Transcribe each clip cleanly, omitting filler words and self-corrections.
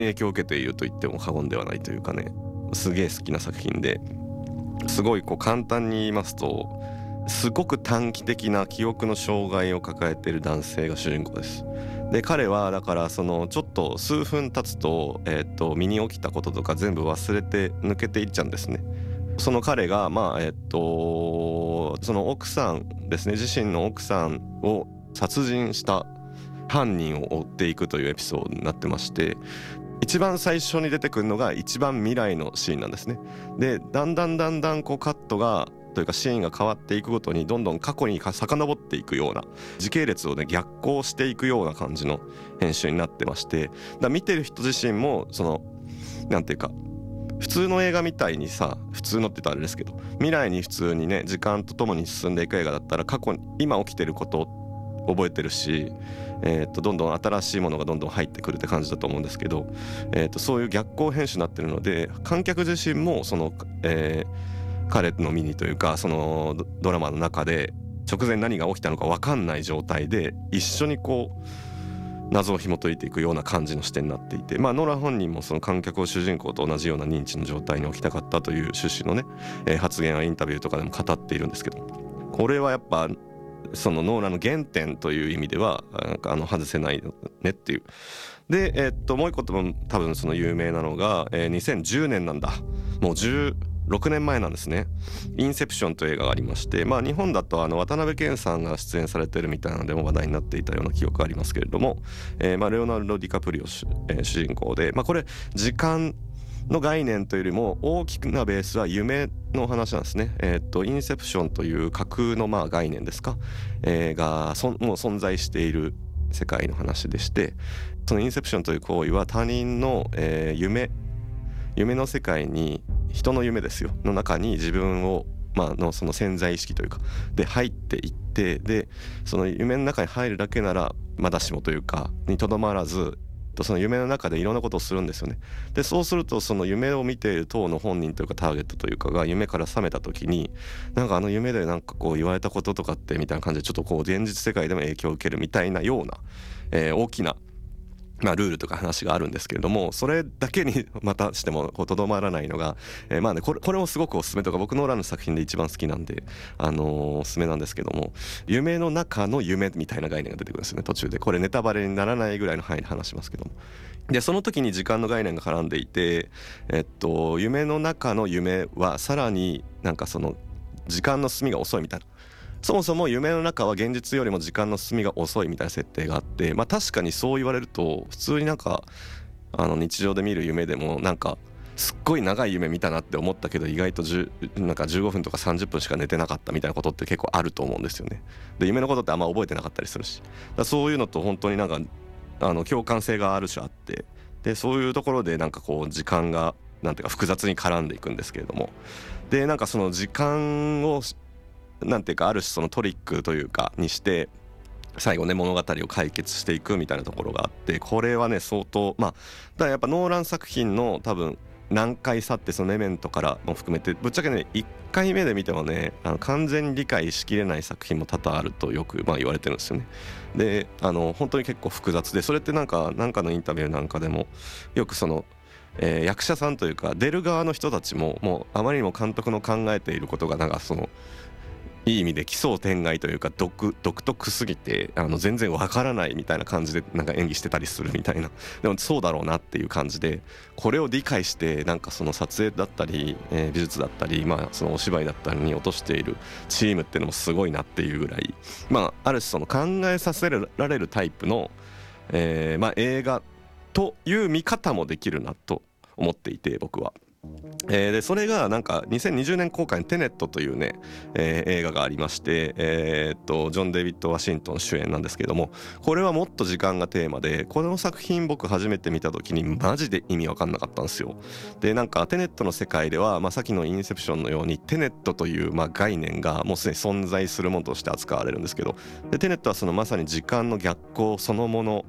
影響を受けていると言っても過言ではないというかね、すげえ好きな作品で、すごいこう簡単に言いますと、すごく短期的な記憶の障害を抱えている男性が主人公です。で彼はだからそのちょっと数分経つと、身に起きたこととか全部忘れて抜けていっちゃうんですね。その彼がその奥さんですね、自身の奥さんを殺人した犯人を追っていくというエピソードになってまして、一番最初に出てくるのが一番未来のシーンなんですね。でだんだんこうカットがというかシーンが変わっていくごとにどんどん過去に遡っていくような時系列をね逆行していくような感じの編集になってまして、見てる人自身もそのなんていうか普通の映画みたいにさ、普通のって言ったらあれですけど、未来に普通にね時間とともに進んでいく映画だったら過去に今起きてることを覚えてるし、どんどん新しいものがどんどん入ってくるって感じだと思うんですけど、そういう逆行編集になってるので観客自身もその、彼の身にというかそのドラマの中で直前何が起きたのか分かんない状態で一緒にこう謎を紐解いていくような感じの視点になっていて、ノーラン本人もその観客を主人公と同じような認知の状態に置きたかったという趣旨のね、発言はインタビューとかでも語っているんですけど、これはやっぱそのノーランの原点という意味では外せないねっていう。で、もう一個多分その有名なのが、2010年なんだ、もう16年前なんですね。インセプションという映画がありまして、日本だと渡辺謙さんが出演されてるみたいなのでも話題になっていたような記憶がありますけれども、レオナルド・ディカプリオ主人公で、これ時間の概念というよりも大きなベースは夢の話なんですね。インセプションという架空の概念ですか、がもう存在している世界の話でして、そのインセプションという行為は他人の、夢の世界に、人の夢ですよの中に自分をのその潜在意識というかで入っていって、でその夢の中に入るだけならまだしもというかにとどまらず、その夢の中でいろんなことをするんですよね。でそうするとその夢を見ている当の本人というかターゲットというかが夢から覚めた時に、なんか夢でなんかこう言われたこととかってみたいな感じでちょっとこう現実世界でも影響を受けるみたいなような、大きなルールとか話があるんですけれども、それだけにまたしてもとどまらないのが、これもすごくおすすめとか僕ノーランの作品で一番好きなんで、おすすめなんですけども、夢の中の夢みたいな概念が出てくるんですよね途中で。これネタバレにならないぐらいの範囲で話しますけども、でその時に時間の概念が絡んでいて、夢の中の夢はさらになんかその時間の進みが遅いみたいな、そもそも夢の中は現実よりも時間の進みが遅いみたいな設定があって、確かにそう言われると普通になんか日常で見る夢でもなんかすっごい長い夢見たなって思ったけど意外となんか15分とか30分しか寝てなかったみたいなことって結構あると思うんですよね。で夢のことってあんま覚えてなかったりするし、そういうのと本当になんか共感性がある種あって、でそういうところでなんかこう時間がなんていうか複雑に絡んでいくんですけれども、でなんかその時間をなんていうかある種そのトリックというかにして最後ね物語を解決していくみたいなところがあって、これはね相当だからやっぱノーラン作品の多分難解さって、そのメメントからも含めてぶっちゃけね1回目で見てもね完全に理解しきれない作品も多々あるとよく言われてるんですよね。で本当に結構複雑で、それってなんかのインタビューなんかでもよくその役者さんというか出る側の人たちももうあまりにも監督の考えていることがなんかそのいい意味で奇想天外というか独特すぎて全然わからないみたいな感じでなんか演技してたりするみたいな、でもそうだろうなっていう感じで、これを理解してなんかその撮影だったり、美術だったり、そのお芝居だったりに落としているチームっていうのもすごいなっていうぐらい、ある種その考えさせられるタイプの、映画という見方もできるなと思っていて僕は。でそれがなんか2020年公開のテネットというね、映画がありまして、ジョン・デイビッド・ワシントン主演なんですけども、これはもっと時間がテーマで、この作品僕初めて見た時にマジで意味わかんなかったんですよ。でなんかテネットの世界では、さっきのインセプションのようにテネットという概念がもうすでに存在するものとして扱われるんですけど、でテネットはそのまさに時間の逆行そのもの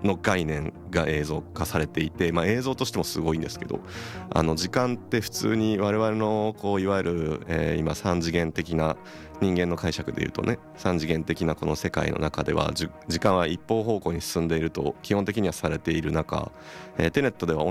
の概念が映像化されていて、映像としてもすごいんですけど、時間って普通に我々のこういわゆる、今3次元的な人間の解釈でいうとね、3次元的なこの世界の中では時間は一方方向に進んでいると基本的にはされている中、テネットでは